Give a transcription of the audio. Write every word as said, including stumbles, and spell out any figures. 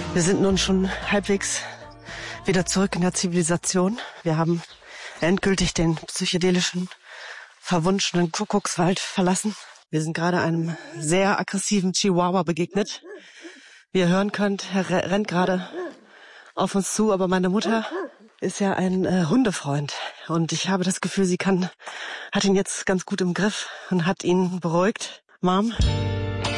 Wir sind nun schon halbwegs wieder zurück in der Zivilisation. Wir haben endgültig den psychedelischen, verwunschenen Kuckuckswald verlassen. Wir sind gerade einem sehr aggressiven Chihuahua begegnet. Wie ihr hören könnt, er rennt gerade auf uns zu, aber meine Mutter ist ja ein äh, Hundefreund. Und ich habe das Gefühl, sie kann, hat ihn jetzt ganz gut im Griff und hat ihn beruhigt. Mom,